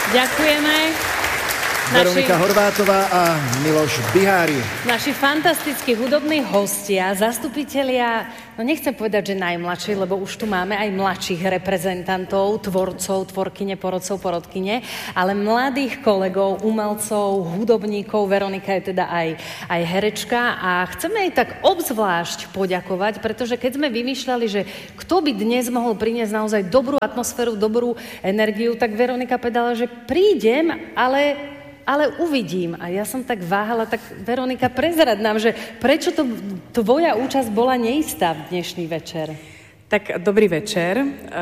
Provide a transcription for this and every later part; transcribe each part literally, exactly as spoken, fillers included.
Ďakujeme. Veronika naši, Horvátová a Miloš Bihári. Naši fantastickí hudobní hostia, zastupitelia, no nechcem povedať, že najmladší, lebo už tu máme aj mladších reprezentantov, tvorcov, tvorkyne, porodcov, porodkyne, ale mladých kolegov, umelcov, hudobníkov. Veronika je teda aj, aj herečka a chceme jej tak obzvlášť poďakovať, pretože keď sme vymýšľali, že kto by dnes mohol priniesť naozaj dobrú atmosféru, dobrú energiu, tak Veronika povedala, že prídem, ale... ale uvidím. A ja som tak váhala, tak Veronika, prezrad nám, že prečo to tvoja účasť bola neistá v dnešný večer? Tak dobrý večer.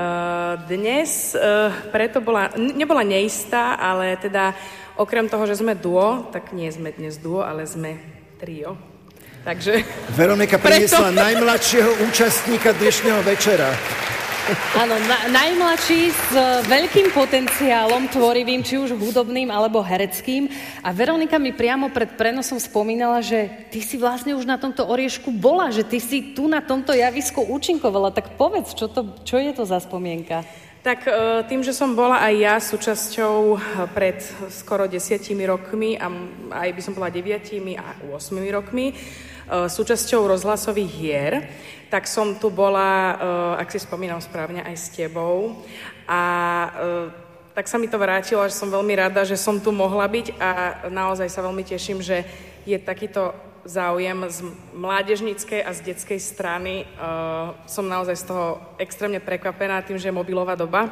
Dnes preto bola, nebola neistá, ale teda okrem toho, že sme duo, tak nie sme dnes duo, ale sme trio. Takže... Veronika priniesla preto... najmladšieho účastníka dnešného večera. Áno, na, najmladší s veľkým potenciálom tvorivým, či už hudobným alebo hereckým. A Veronika mi priamo pred prenosom spomínala, že ty si vlastne už na tomto oriešku bola, že ty si tu na tomto javisku účinkovala. Tak povedz, čo, to, čo je to za spomienka? Tak tým, že som bola aj ja súčasťou pred skoro desiatimi rokmi a aj by som bola deviatimi a ôsmimi rokmi, súčasťou rozhlasových hier, tak som tu bola, ak si spomínam správne, aj s tebou. A tak sa mi to vrátilo, že som veľmi rada, že som tu mohla byť a naozaj sa veľmi teším, že je takýto záujem z mládežníckej a z detskej strany. Som naozaj z toho extrémne prekvapená tým, že je mobilová doba.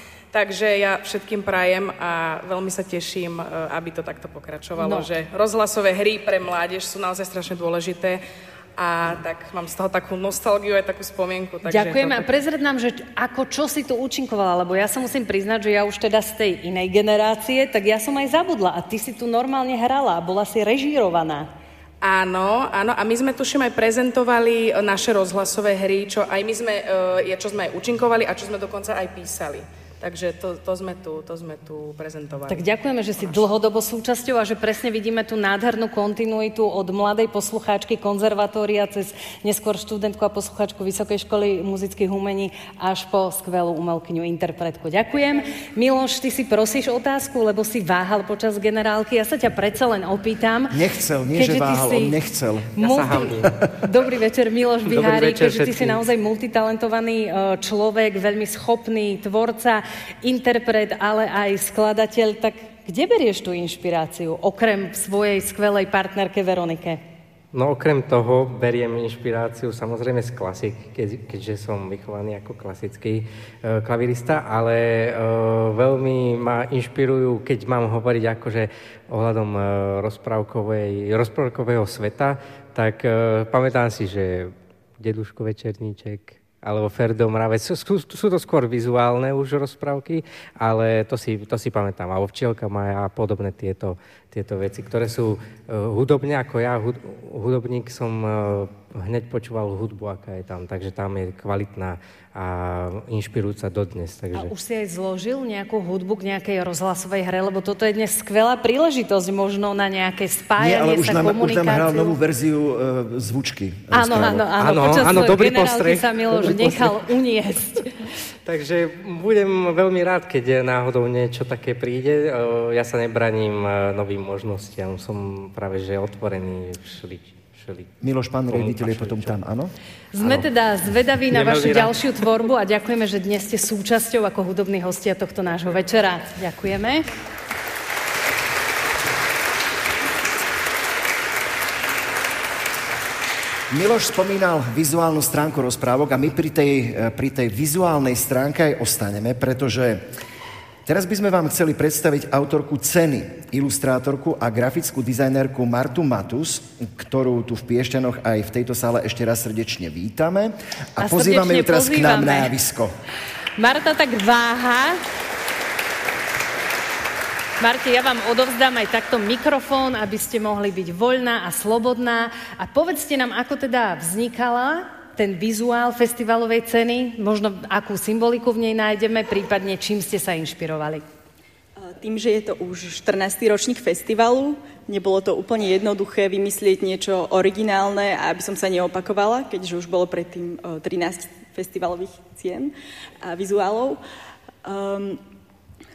Takže ja všetkým prajem a veľmi sa teším, aby to takto pokračovalo, no. Že rozhlasové hry pre mládež sú naozaj strašne dôležité a tak mám z toho takú nostalgiu aj takú spomienku. Ďakujem a prezrad nám, že ako čo si tu účinkovala, lebo ja sa musím priznať, že ja už teda z tej inej generácie, tak ja som aj zabudla a ty si tu normálne hrala a bola si režírovaná. Áno, áno, a my sme tuším aj prezentovali naše rozhlasové hry, čo aj my sme, čo sme aj účinkovali a čo sme dokonca aj písali. Takže to, to, sme tu, to sme tu prezentovali. Tak ďakujeme, že si dlhodobo súčasťou a že presne vidíme tú nádhernú kontinuitu od mladej poslucháčky konzervatória cez neskôr študentku a poslucháčku Vysokej školy muzických umení až po skvelú umelkyňu, interpretku. Ďakujem. Miloš, ty si prosíš otázku, lebo si váhal počas generálky. Ja sa ťa predsa len opýtam. Nechcel, nie že váhal, on nechcel. Multi... Ja Dobrý večer, Miloš Bihári, keďže ty si naozaj multitalentovaný človek, veľmi schopný tvorca, interpret, ale aj skladateľ, tak kde berieš tú inšpiráciu, okrem svojej skvelej partnerke Veronike? No okrem toho beriem inšpiráciu samozrejme z klasiky, keď, keďže som vychovaný ako klasický e, klavirista, ale e, veľmi ma inšpirujú, keď mám hovoriť akože ohľadom e, rozprávkovej, rozprávkového sveta, tak e, pamätám si, že Deduško Večerníček, alebo Ferdo Mravec. Sú, sú, sú to skôr vizuálne už rozprávky, ale to si, to si pamätám. A Včielka Maja a podobné tieto, tieto veci, ktoré sú uh, hudobne, ako ja, hud, hudobník, som uh, hneď počúval hudbu, aká je tam. Takže tam je kvalitná a inšpirujúca dodnes. Takže... A už si aj zložil nejakú hudbu k nejakej rozhlasovej hre, lebo toto je dnes skvelá príležitosť možno na nejaké spájanie Nie, sa, nám, komunikáciu. už nám hral novú verziu uh, zvučky. Áno, áno, áno. Počas áno, dobrý generálky postreh. sa Miloš nechal uniesť. Takže budem veľmi rád, keď náhodou niečo také príde. Ja sa nebraním novým možnostiam. Som práve že otvorený všeli. Miloš, pán riaditeľ je potom tam, áno? Sme áno. teda zvedaví na vašu rád. ďalšiu tvorbu a ďakujeme, že dnes ste súčasťou ako hudobní hostia tohto nášho večera. Ďakujeme. Miloš spomínal vizuálnu stránku rozprávok a my pri tej, pri tej vizuálnej stránke aj ostaneme, pretože teraz by sme vám chceli predstaviť autorku ceny, ilustrátorku a grafickú dizajnerku Martu Matus, ktorú tu v Piešťanoch aj v tejto sále ešte raz srdečne vítame a, a pozývame ju teraz pozývame. K nám na javisko. Marta tak váha. Marte, ja vám odovzdám aj takto mikrofón, aby ste mohli byť voľná a slobodná. A povedzte nám, ako teda vznikala ten vizuál festivalovej ceny, možno akú symboliku v nej nájdeme, prípadne čím ste sa inšpirovali? Tým, že je to už štrnásty ročník festivalu, nebolo to úplne jednoduché vymyslieť niečo originálne, aby som sa neopakovala, keďže už bolo predtým trinásť festivalových cien a vizuálov. Um,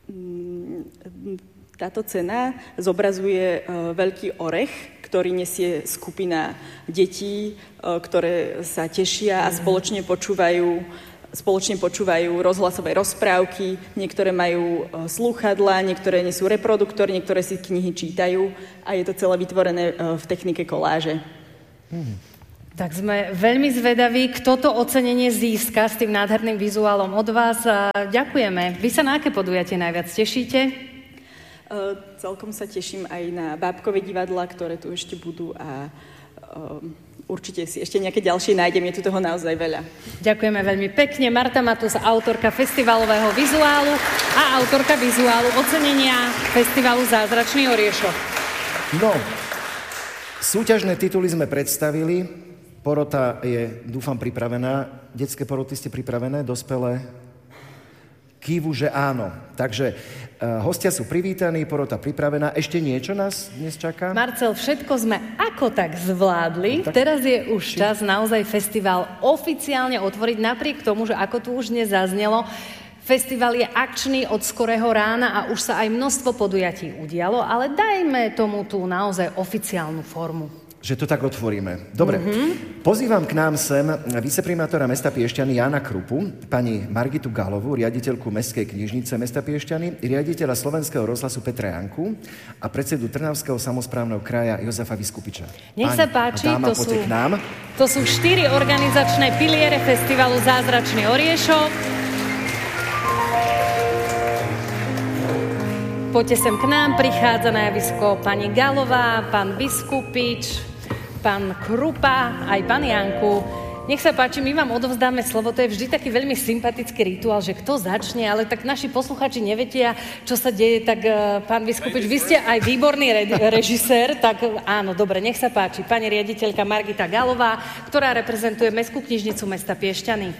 Táto cena zobrazuje veľký orech, ktorý nesie skupina detí, ktoré sa tešia a spoločne počúvajú, spoločne počúvajú rozhlasové rozprávky. Niektoré majú slúchadlá, niektoré nesú reproduktory, niektoré si knihy čítajú a je to celé vytvorené v technike koláže. Hmm. Tak sme veľmi zvedaví, kto to ocenenie získa s tým nádherným vizuálom od vás. Ďakujeme. Vy sa na aké podujatie najviac tešíte? Uh, celkom sa teším aj na bábkové divadlá, ktoré tu ešte budú a uh, určite si ešte nejaké ďalšie nájdem, je tu toho naozaj veľa. Ďakujeme veľmi pekne. Marta Matus, autorka festivalového vizuálu a autorka vizuálu ocenenia festivalu Zázračný oriešok. No, súťažné tituly sme predstavili. Porota je, dúfam, pripravená. Detské poroty ste pripravené? Dospelé? Kývu, že áno. Takže uh, hostia sú privítaní, porota pripravená. Ešte niečo nás dnes čaká? Marcel, všetko sme ako tak zvládli. No, tak... Teraz je už čas naozaj festival oficiálne otvoriť, napriek tomu, že ako tu už dnes zaznelo, festival je akčný od skorého rána a už sa aj množstvo podujatí udialo, ale dajme tomu tú naozaj oficiálnu formu. Že to tak otvoríme. Dobre, mm-hmm. Pozývam k nám sem viceprimátora mesta Piešťany Jána Krupu, pani Margitu Galovú, riaditeľku Mestskej knižnice mesta Piešťany, riaditeľa Slovenského rozhlasu Petra Janku a predsedu Trnavského samosprávneho kraja Jozefa Vyskupiča. Nech sa páči, dáma, to, sú, k nám. to sú štyri organizačné piliere festivalu Zázračný oriešok. Poďte sem k nám, prichádza na javisko pani Galová, pán Vyskupič, pán Krupa, aj pán Janku. Nech sa páči, my vám odovzdáme slovo, to je vždy taký veľmi sympatický rituál, že kto začne, ale tak naši posluchači nevedia, čo sa deje, tak uh, pán Vyskupič, vy ste aj výborný re- režisér, tak uh, áno, dobre, nech sa páči. Pani riaditeľka Margita Galová, ktorá reprezentuje Mestskú knižnicu mesta Piešťany.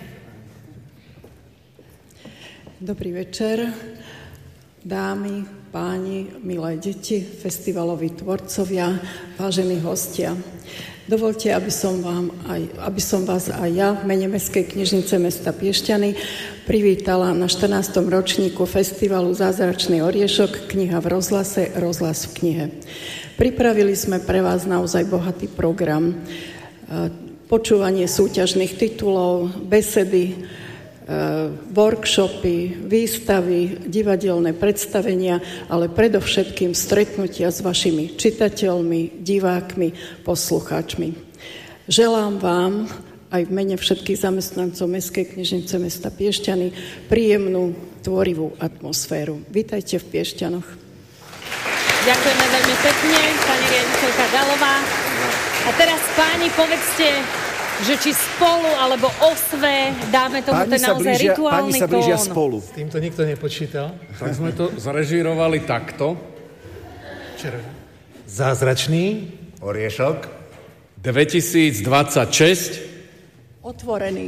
Dobrý večer, dámy, páni, milé deti, festivaloví tvorcovia, vážení hostia. Dovolte, aby som, vám aj, aby som vás aj ja v mene Mestskej knižnice mesta Piešťany privítala na štrnástom ročníku festivalu Zázračný oriešok, kniha v rozhlase, rozhlas v knihe. Pripravili sme pre vás naozaj bohatý program. Počúvanie súťažných titulov, besedy, workshopy, výstavy, divadelné predstavenia, ale predovšetkým stretnutia s vašimi čitateľmi, divákmi, poslucháčmi. Želám vám aj v mene všetkých zamestnancov Mestskej knižnice mesta Piešťany príjemnú, tvorivú atmosféru. Vítajte v Piešťanoch. Ďakujeme veľmi pekne, pani riaditeľka Galová. A teraz, páni, povedzte, že či spolu, alebo osve, dáme tomu ten naozaj blížia, rituálny tón. Páni sa blížia spolu. S týmto nikto nepočítal. Tak sme to zarežírovali takto. Zázračný oriešok dvetisícdvadsaťšesť otvorený.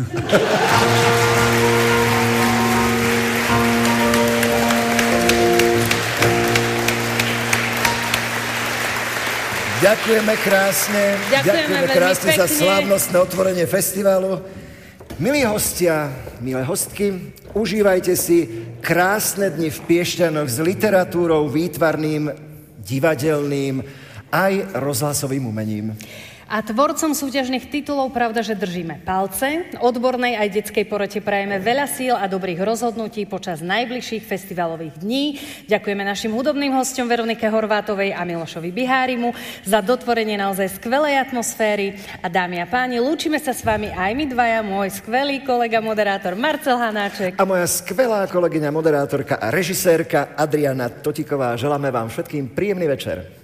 Ďakujeme krásne. Ďakujeme, Ďakujeme krásne pekne za slávnostné otvorenie festivalu. Milí hostia, milé hostky, užívajte si krásne dni v Piešťanoch s literatúrou, výtvarným, divadelným aj rozhlasovým umením. A tvorcom súťažných titulov pravda, že držíme palce. Odbornej aj detskej porote prajeme veľa síl a dobrých rozhodnutí počas najbližších festivalových dní. Ďakujeme našim hudobným hosťom Veronike Horvátovej a Milošovi Bihárimu za dotvorenie naozaj skvelej atmosféry. A dámy a páni, lúčime sa s vami aj my dvaja, môj skvelý kolega moderátor Marcel Hanáček a moja skvelá kolegyňa moderátorka a režisérka Adriana Totiková. Želáme vám všetkým príjemný večer.